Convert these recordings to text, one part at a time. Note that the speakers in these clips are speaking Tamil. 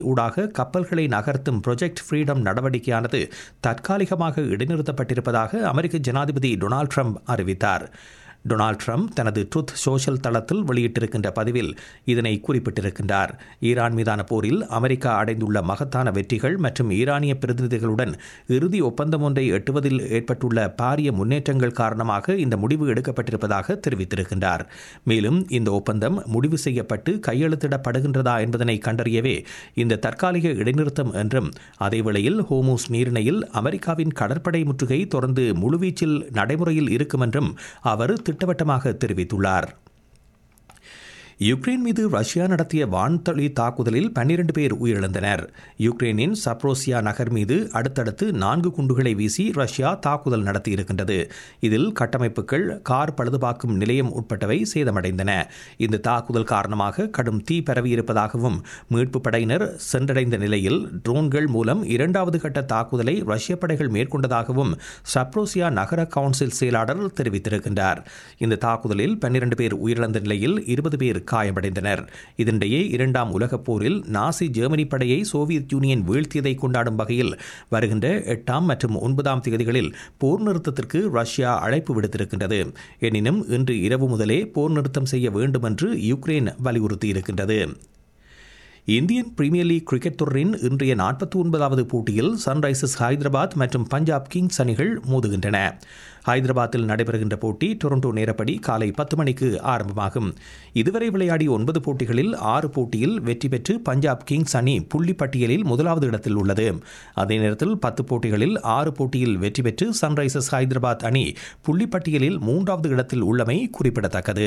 ஊடாக கப்பல்களை நகர்த்தும் ப்ரொஜெக்ட் ஃப்ரீடம் நடவடிக்கையானது தற்காலிகமாக இடைநிறுத்தப்பட்டிருப்பதாக அமெரிக்க ஜனாதிபதி டொனால்ட் ட்ரம்ப் அறிவித்தார். டொனால்ட் ட்ரம்ப் தனது ட்ரூத் சோஷியல் தளத்தில் வெளியிட்டிருக்கின்ற பதிவில் இதனை குறிப்பிட்டிருக்கின்றார். ஈரான் மீதான போரில் அமெரிக்கா அடைந்துள்ள மகத்தான வெற்றிகள் மற்றும் ஈரானிய பிரதிநிதிகளுடன் இறுதி ஒப்பந்தம் ஒன்றை எட்டுவதில் ஏற்பட்டுள்ள பாரிய முன்னேற்றங்கள் காரணமாக இந்த முடிவு எடுக்கப்பட்டிருப்பதாக தெரிவித்திருக்கின்றார். மேலும் இந்த ஒப்பந்தம் முடிவு செய்யப்பட்டு கையெழுத்திடப்படுகின்றதா என்பதனை கண்டறியவே இந்த தற்காலிக இடைநிறுத்தம் என்றும், அதேவேளையில் ஹோமூஸ் நீரிணையில் அமெரிக்காவின் கடற்படை முற்றுகை தொடர்ந்து முழுவீச்சில் நடைமுறையில் இருக்கும் என்றும் அவர் திட்டவட்டமாக தெரிவித்துள்ளார். யுக்ரைன் மீது ரஷ்யா நடத்திய வான்தளி தாக்குதலில் 12 பேர் உயிரிழந்தனர். யுக்ரைனின் சப்ரோசியா நகர் மீது அடுத்தடுத்து 4 குண்டுகளை வீசி ரஷ்யா தாக்குதல் நடத்தியிருக்கின்றது. இதில் கட்டமைப்புகள், கார் பழுதுபார்க்கும் நிலையம் உட்பட்டவை சேதமடைந்தன. இந்த தாக்குதல் காரணமாக கடும் தீ பரவியிருப்பதாகவும் மீட்பு படையினர் சென்றடைந்த நிலையில் ட்ரோன்கள் மூலம் 2வது கட்ட தாக்குதலை ரஷ்ய படைகள் மேற்கொண்டதாகவும் சப்ரோசியா நகர கவுன்சில் செயலாளர் தெரிவித்திருக்கின்றார். இந்த தாக்குதலில் 12 பேர் உயிரிழந்த நிலையில் 20 பேர் காயமடைந்தனர். இதனிடையே 2ஆம் உலகப் போரில் நாசி ஜெர்மனி படையை சோவியத் யூனியன் வீழ்த்தியதை கொண்டாடும் வகையில் வருகின்ற 8ஆம் மற்றும் 9ஆம் தேதிகளில் போர் நிறுத்தத்திற்கு ரஷ்யா அழைப்பு விடுத்திருக்கின்றது. எனினும் இன்று இரவு முதலே போர் நிறுத்தம் செய்ய வேண்டும் என்று Ukraine வலியுறுத்தியிருக்கின்றது. Indian premier league cricket தொடரின் இன்றைய 49வது போட்டியில் சன்ரைசர்ஸ் ஹைதராபாத் மற்றும் பஞ்சாப் கிங்ஸ் அணிகள் மோதுகின்றன. ஹைதராபாத்தில் நடைபெறுகின்ற போட்டி டொரண்டோ நேரப்படி காலை 10 மணிக்கு ஆரம்பமாகும். இதுவரை விளையாடிய 9 போட்டிகளில் 6 போட்டியில் வெற்றி பெற்று பஞ்சாப் கிங்ஸ் அணி புள்ளி பட்டியலில் 1வது இடத்தில் உள்ளது. அதே நேரத்தில் 10 போட்டிகளில் 6 போட்டியில் வெற்றி பெற்று சன்ரைசர்ஸ் ஹைதராபாத் அணி புள்ளி பட்டியலில் 3வது இடத்தில் உள்ளமை குறிப்பிடத்தக்கது.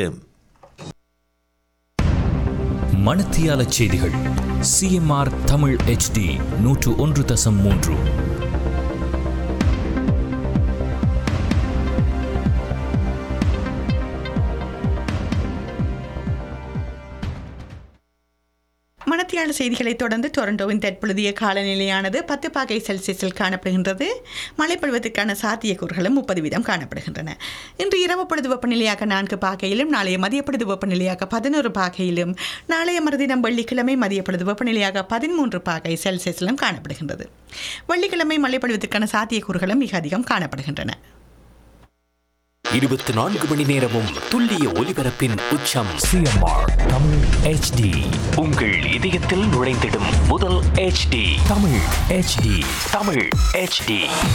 மணத்தியால செய்திகள் CMR தமிழ் HD 101.3. மணத்தியால செய்திகளை தொடர்ந்து டொரண்டோவின் தற்பொழுதைய காலநிலையானது 10 பாகை செல்சியஸில் காணப்படுகின்றது. மழைப்பொழிவதற்கான சாத்தியக்கூறுகளும் 30% காணப்படுகின்றன. இன்று இரவு பொழுது வெப்பநிலையாக 4 பாகையிலும், நாளைய மதிய பொழுது வெப்பநிலையாக 11 பாகையிலும், நாளைய மறுதினம் வெள்ளிக்கிழமை மதிய பொழுது வெப்பநிலையாக 13 பாகை செல்சியஸிலும் காணப்படுகின்றது. வெள்ளிக்கிழமை மழைப்பொழிவதற்கான சாத்தியக்கூறுகளும் மிக அதிகம் காணப்படுகின்றன. 24 மணி நேரமும் துல்லிய ஒலிபரப்பின் உச்சம் CMR தமிழ் HD. உங்கள் இதயத்தில் நுழைந்திடும் முதல் HD Tamil HD. Tamil HD.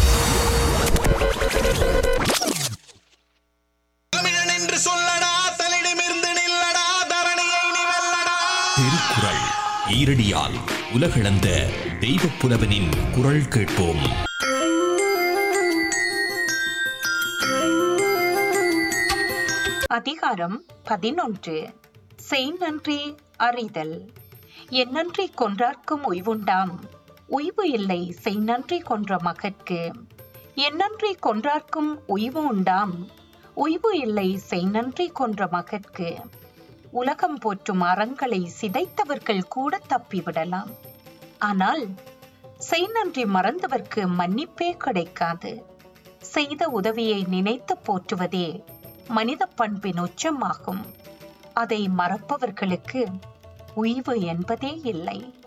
தமிழன் என்று சொல்லடா, தலிடமிருந்து நில்லடா, தரணியை நீ வெல்லடா. திருக்குறள் ஈரடியால் உலகளந்த தெய்வப் புலவனின் குரல் கேட்போம். அதிகாரம் 11. செய்நன்றி அறிதல். எந்நன்றி கொன்றார்க்கும் உய்வுண்டாம், உய்வு இல்லை செய்நன்றி கொன்ற மகற்கு. எந்நன்றி கொன்றார்க்கும் உய்வு உண்டாம், உய்வு இல்லை செய்நன்றி கொன்ற மகற்கு. உலகம் போற்றும் அறங்களை சிதைத்தவர்கள் கூட தப்பிவிடலாம், ஆனால் செய்நன்றி மறந்தவர்க்கு மன்னிப்பே கிடைக்காது. செய்த உதவியை நினைத்து போற்றுவதே மனித பண்பின் உச்சமாகும். அதை மறப்பவர்களுக்கு உய்வு என்பதே இல்லை.